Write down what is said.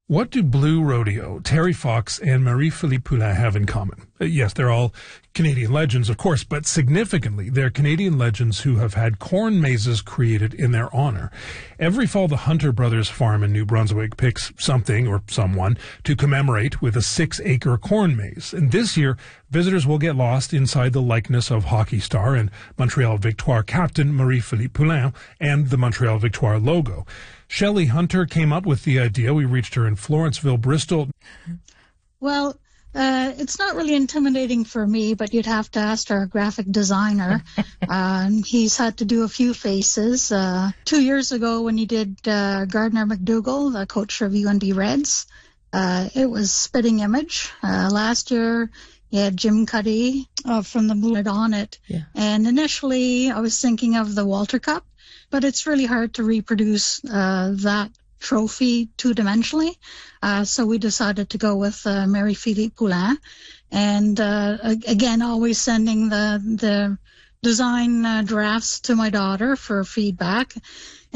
What do Blue Rodeo, Terry Fox, and Marie-Philippe Poulin have in common? Yes, they're all Canadian legends, of course, but significantly, they're Canadian legends who have had corn mazes created in their honor. Every fall, the Hunter Brothers Farm in New Brunswick picks something or someone to commemorate with a 6-acre corn maze. And this year, visitors will get lost inside the likeness of hockey star and Montreal Victoire captain Marie-Philippe Poulin and the Montreal Victoire logo. Shelley Hunter came up with the idea. We reached her in Florenceville, Bristol. Well, it's not really intimidating for me, but you'd have to ask our graphic designer. He's had to do a few faces. 2 years ago when he did Gardner McDougall, the coach of UNB Reds, it was spitting image. Last year, he had Jim Cuddy from the Blue on it. Yeah. And initially, I was thinking of the Walter Cup, but it's really hard to reproduce that trophy two-dimensionally. So we decided to go with Marie-Philippe Poulin. And again, always sending the design drafts to my daughter for feedback.